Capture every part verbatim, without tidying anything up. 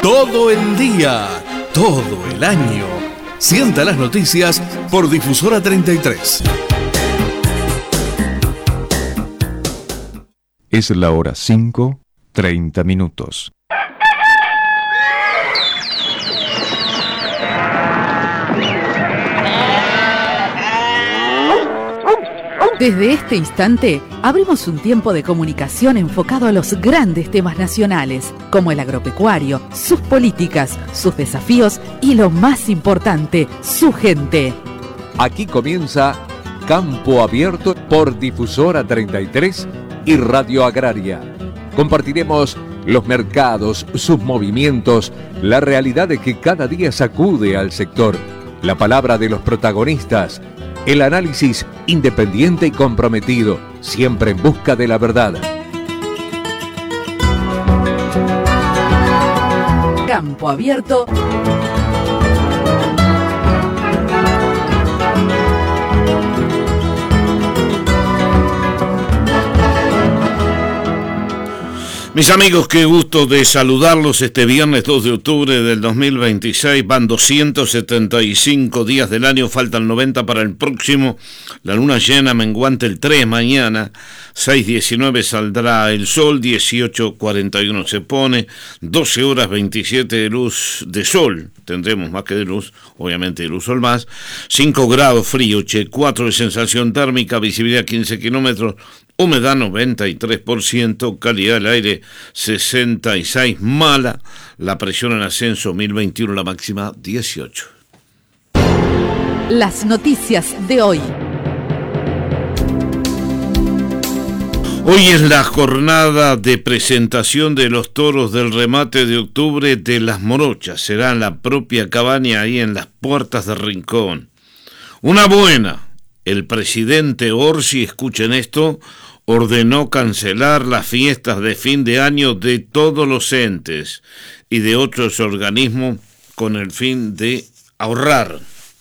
Todo el día, todo el año. Sienta las noticias por Difusora treinta y tres. Es la hora cinco, treinta minutos. Desde este instante, abrimos un tiempo de comunicación enfocado a los grandes temas nacionales, como el agropecuario, sus políticas, sus desafíos y lo más importante, su gente. Aquí comienza Campo Abierto por Difusora treinta y tres y Radio Agraria. Compartiremos los mercados, sus movimientos, la realidad de que cada día sacude al sector, la palabra de los protagonistas, el análisis independiente y comprometido, siempre en busca de la verdad. Campo Abierto. Mis amigos, qué gusto de saludarlos este viernes dos de octubre del dos mil veintiséis. Van doscientos setenta y cinco días del año, faltan noventa para el próximo. La luna llena menguante el tres mañana, seis diecinueve saldrá el sol, dieciocho cuarenta y uno se pone, doce horas veintisiete de luz de sol, tendremos más que de luz, obviamente de luz sol más, cinco grados frío, che, cuatro de sensación térmica, visibilidad quince kilómetros, humedad noventa y tres por ciento, calidad del aire sesenta y seis, mala, la presión en ascenso mil veintiuno, la máxima dieciocho. Las noticias de hoy. Hoy es la jornada de presentación de los toros del remate de octubre de Las Morochas. Será en la propia cabaña ahí en las puertas de Rincón. Una buena. El presidente Orsi, escuchen esto, ordenó cancelar las fiestas de fin de año de todos los entes y de otros organismos con el fin de ahorrar.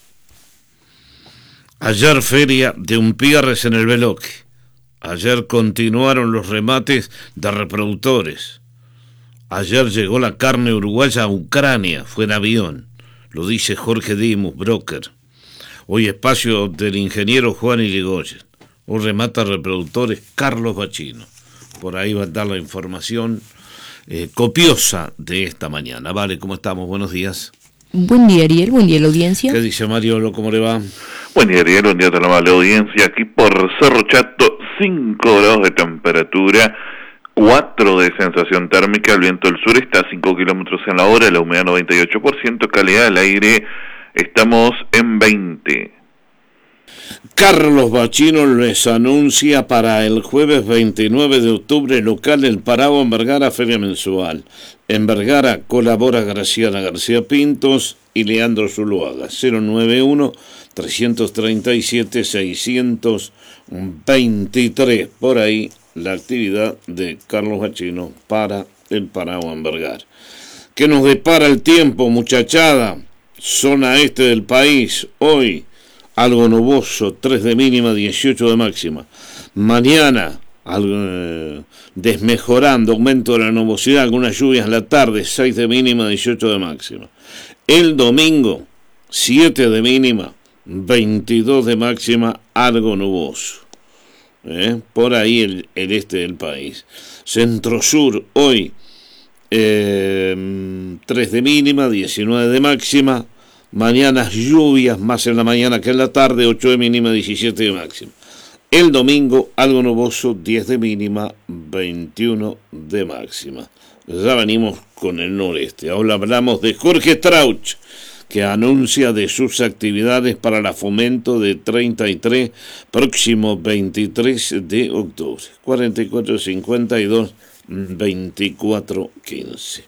Ayer feria de Umpierres en el Beloque. Ayer continuaron los remates de reproductores. Ayer llegó la carne uruguaya a Ucrania, fue en avión. Lo dice Jorge Dimus, broker. Hoy espacio del ingeniero Juan Irigoyen. Hoy remata reproductores Carlos Bachino. Por ahí va a dar la información eh, copiosa de esta mañana. Vale, ¿cómo estamos? Buenos días. Buen día, Ariel. Buen día, la audiencia. ¿Qué dice Mariolo? ¿Cómo le va? Buen día, Ariel. Buen día a toda la amable audiencia. Aquí por Cerro Chato, cinco grados de temperatura, cuatro de sensación térmica, el viento del sur está a cinco kilómetros en la hora, la humedad noventa y ocho por ciento, calidad del aire, estamos en veinte. Carlos Bachino les anuncia para el jueves veintinueve de octubre local El Parao en Vergara, feria mensual. En Vergara colabora Graciana García Pintos y Leandro Zuluaga. cero noventa y uno, trescientos treinta y siete, seiscientos veintitrés. Por ahí la actividad de Carlos Bachino para El Parao en Vergara. ¿Qué nos depara el tiempo, muchachada? Zona este del país, hoy algo nuboso, tres de mínima, dieciocho de máxima. Mañana, algo, eh, desmejorando, aumento de la nubosidad, algunas lluvias en la tarde, seis de mínima, dieciocho de máxima. El domingo, siete de mínima, veintidós de máxima, algo nuboso. ¿Eh? Por ahí el, el este del país. Centro-sur, hoy, eh, tres de mínima, diecinueve de máxima. Mañana lluvias, más en la mañana que en la tarde, ocho de mínima, diecisiete de máxima. El domingo, algo nuboso, diez de mínima, veintiuno de máxima. Ya venimos con el noreste. Ahora hablamos de Jorge Strauch, que anuncia de sus actividades para el fomento de treinta y tres, próximo veintitrés de octubre. cuarenta y cuatro cincuenta y dos, veinticuatro quince.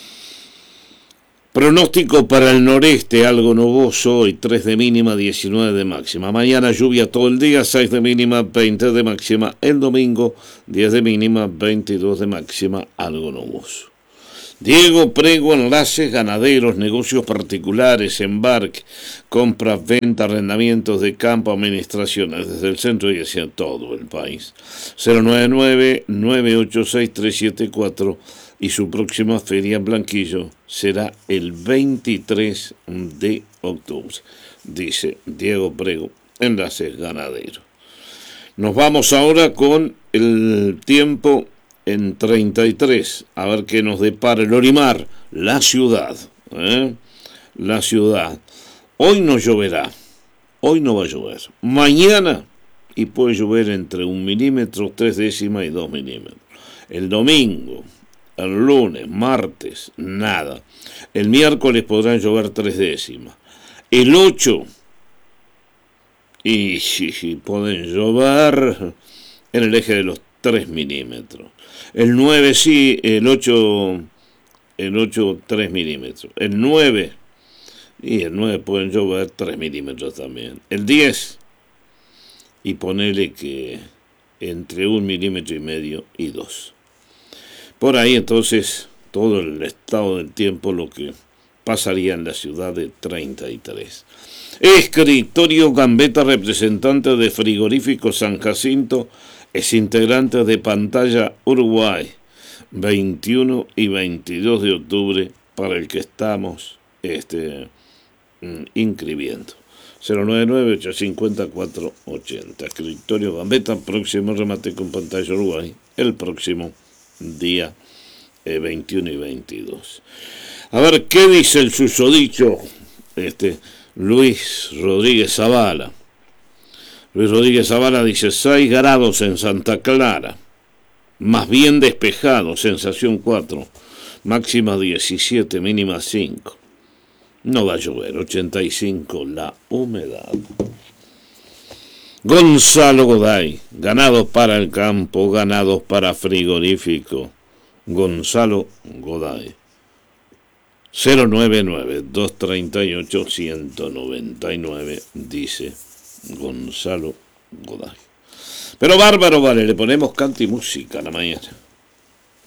Pronóstico para el noreste, algo nuboso, hoy tres de mínima, diecinueve de máxima. Mañana lluvia todo el día, seis de mínima, veinte de máxima. El domingo, diez de mínima, veintidós de máxima, algo nuboso. Diego Prego, enlaces ganaderos, negocios particulares, embarque, compras, ventas, arrendamientos de campo, administraciones, desde el centro y hacia todo el país. cero noventa y nueve, nueve ocho seis, tres siete cuatro y su próxima feria en Blanquillo será el veintitrés de octubre, dice Diego Prego, Enlaces Ganaderos. Nos vamos ahora con el tiempo en treinta y tres, a ver qué nos depara el Orimar, la ciudad, ¿eh? La ciudad. Hoy no lloverá, hoy no va a llover. Mañana, y puede llover entre un milímetro, tres décimas y dos milímetros. El domingo, el lunes, martes, nada. El miércoles podrán llover tres décimas. El ocho, y sí, sí, pueden llover en el eje de los tres milímetros. El nueve sí, el ocho, el ocho, tres milímetros. El nueve, y el nueve pueden llover tres milímetros también. El diez, y ponele que entre un milímetro y medio y dos. Por ahí entonces todo el estado del tiempo, lo que pasaría en la ciudad de treinta y tres. Escritorio Gambetta, representante de Frigorífico San Jacinto, es integrante de Pantalla Uruguay, veintiuno y veintidós de octubre, para el que estamos este, inscribiendo. cero nueve nueve, ocho cinco cero, cuatro ocho cero. Escritorio Gambetta, próximo remate con Pantalla Uruguay, el próximo día eh, veintiuno y veintidós. A ver, ¿qué dice el susodicho este, Luis Rodríguez Zavala? Luis Rodríguez Zavala dice seis grados en Santa Clara, más bien despejado, sensación cuatro, máxima diecisiete, mínima cinco. No va a llover, ochenta y cinco la humedad. Gonzalo Goday, ganados para el campo, ganados para frigorífico. Gonzalo Goday. cero nueve nueve, dos tres ocho, uno nueve nueve, dice Gonzalo Goday. Pero bárbaro, vale, le ponemos canto y música a la mañana.